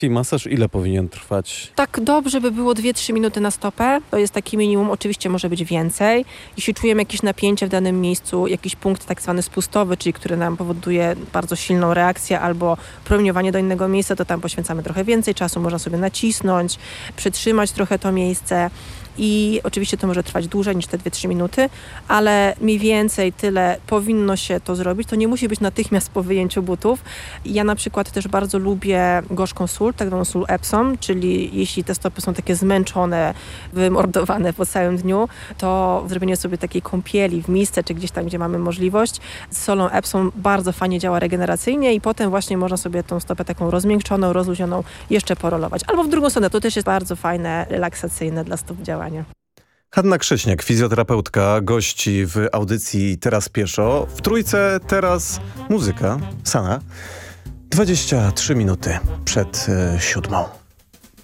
I masaż ile powinien trwać? Tak dobrze by było 2-3 minuty na stopę. To jest taki minimum, oczywiście może być więcej. Jeśli czujemy jakieś napięcie w danym miejscu, jakiś punkt tak zwany spustowy, czyli który nam powoduje bardzo silną reakcję albo promieniowanie do innego miejsca, to tam poświęcamy trochę więcej czasu. Można sobie nacisnąć, przytrzymać trochę to miejsce. I oczywiście to może trwać dłużej niż te 2-3 minuty, ale mniej więcej tyle powinno się to zrobić. To nie musi być natychmiast po wyjęciu butów. Ja na przykład też bardzo lubię gorzką sól, tak zwaną sól Epsom, czyli jeśli te stopy są takie zmęczone, wymordowane po całym dniu, to zrobienie sobie takiej kąpieli w misce, czy gdzieś tam, gdzie mamy możliwość, z solą Epsom bardzo fajnie działa regeneracyjnie i potem właśnie można sobie tą stopę taką rozmiękczoną, rozluźnioną jeszcze porolować. Albo w drugą stronę, to też jest bardzo fajne, relaksacyjne dla stóp działanie. Hanna Krześniak, fizjoterapeutka, gości w audycji Teraz Pieszo. W Trójce teraz muzyka, Sana. 23 minuty przed 7.